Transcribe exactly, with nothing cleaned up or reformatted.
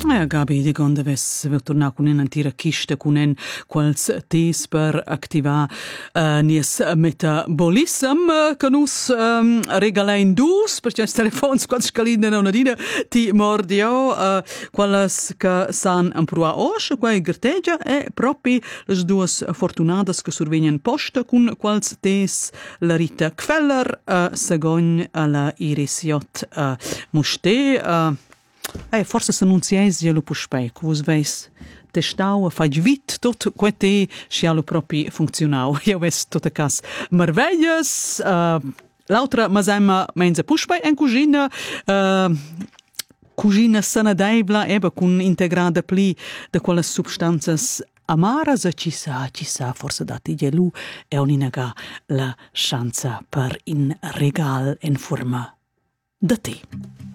Eh, Gabi, di gonda ves vel tornar con un'antira chista con en quals tes per activar uh, nies metabolism che nus um, regalain dus, perché i telefons quals scalina una dina ti mordio uh, qualas che san amprua os, quai gertegia e propi les duas fortunadas che survegnan posta con quals tes la Rita Gfeller uh, segogn alla Irisiot uh, muste uh, Eh, forse se non si esia lo puspei, che vos veis testau a faig vit tot quete scialo propi funzionau. Io ves tot a cas merveglias, uh, l'altra masema menza puspei en cugina, uh, cugina sanadeibla, eba cun integrada pli de quelle substanzas amaras e ci sa, ci sa, forse dati gelu e oninaga la chance per in regal in forma da te.